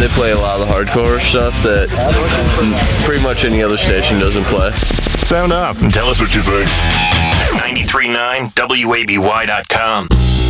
They play a lot of the hardcore stuff that pretty much any other station doesn't play. Sound off and tell us what you think. 93.9 WABY.com.